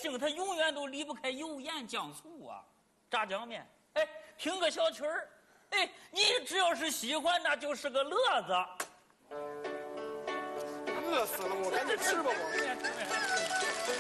姓他永远都离不开油盐酱醋啊，炸酱面，哎，听个小曲儿，哎，你只要是喜欢，那就是个乐子。 饿死了，我赶紧吃吧我。